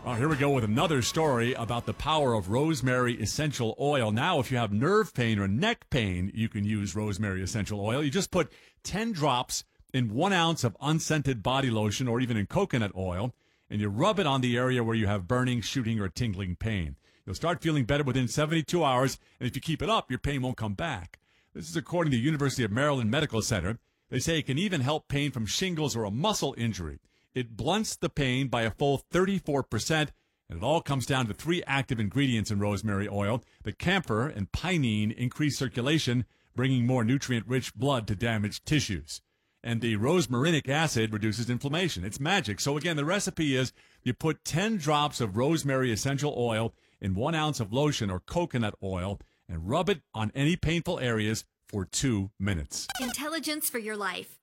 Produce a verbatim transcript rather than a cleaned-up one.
Well, here we go with another story about the power of rosemary essential oil. Now, if you have nerve pain or neck pain, you can use rosemary essential oil. You just put ten drops in one ounce of unscented body lotion or even in coconut oil, and you rub it on the area where you have burning, shooting, or tingling pain. You'll start feeling better within seventy-two hours, and if you keep it up, your pain won't come back. This is according to the University of Maryland Medical Center. They say it can even help pain from shingles or a muscle injury. It blunts the pain by a full thirty-four percent, and it all comes down to three active ingredients in rosemary oil. The camphor and pinene increase circulation, bringing more nutrient-rich blood to damaged tissues. And the rosmarinic acid reduces inflammation. It's magic. So again, the recipe is you put ten drops of rosemary essential oil in one ounce of lotion or coconut oil and rub it on any painful areas for two minutes. Intelligence for your life.